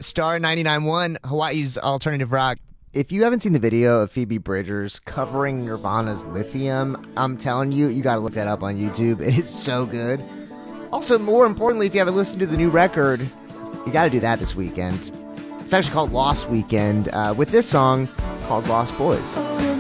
Star 99.1, Hawaii's alternative rock. If you haven't seen the video of Phoebe Bridgers covering Nirvana's Lithium, I'm telling you, you got to look that up on YouTube. It is so good. Also, more importantly, if you haven't listened to the new record, you got to do that this weekend. It's actually called Lost Weekend, with this song called Lost Boys.